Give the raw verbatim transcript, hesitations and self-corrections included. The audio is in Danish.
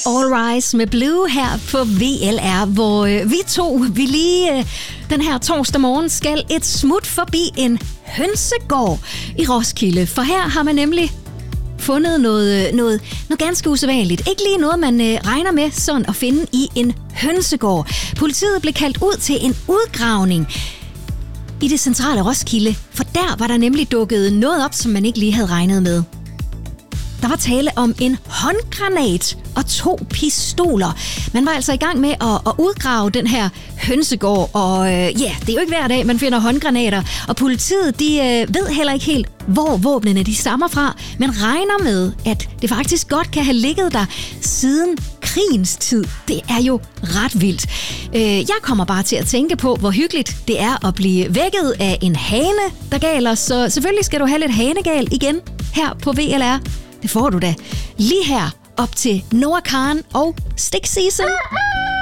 All Rise med Blue her på V L R, hvor øh, vi to, vi lige øh, den her torsdag morgen skal et smut forbi en hønsegård i Roskilde. For her har man nemlig fundet noget, noget, noget ganske usædvanligt. Ikke lige noget, man øh, regner med sådan at finde i en hønsegård. Politiet blev kaldt ud til en udgravning i det centrale Roskilde, for der var der nemlig dukket noget op, som man ikke lige havde regnet med. Der var tale om en håndgranat og to pistoler. Man var altså i gang med at, at udgrave den her hønsegård, og øh, ja, det er jo ikke hver dag, man finder håndgranater. Og politiet, de øh, ved heller ikke helt, hvor våbnene de stammer fra, men regner med, at det faktisk godt kan have ligget der siden krigens tid. Det er jo ret vildt. Øh, jeg kommer bare til at tænke på, hvor hyggeligt det er at blive vækket af en hane, der galer, så selvfølgelig skal du have lidt hanegal igen her på V L R. Det får du da lige her op til Noah Kahan og Stick Season.